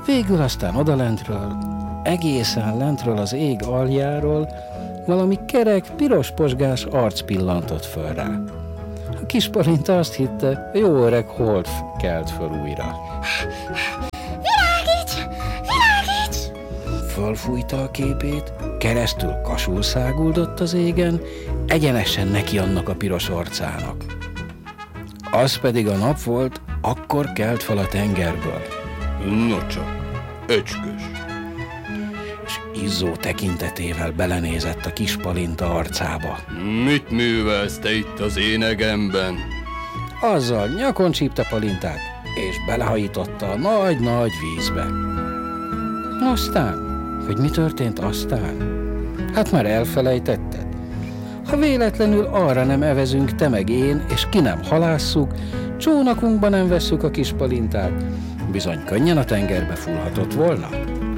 Végül aztán odalentről, egészen lentről az ég aljáról valami kerek, piros posgás arc pillantott föl rá. A kis Palinta azt hitte, a jó öreg hold kelt föl újra. Világíts! Világíts! Fölfújta a képét, keresztül kasul száguldott az égen, egyenesen neki annak a piros arcának. Az pedig a nap volt, akkor kelt fel a tengerből. Nocsak, öcskös. És izzó tekintetével belenézett a kis Palinta arcába. Mit művelsz te itt az énegemben? Azzal nyakon csípte Palintát, és belehajította a nagy-nagy vízbe. Aztán, hogy mi történt aztán? Hát már elfelejtetted. Ha véletlenül arra nem evezünk te meg én, és ki nem halásszuk, csónakunkba nem vesszük a kis Palintát, bizony könnyen a tengerbe fullhatott volna.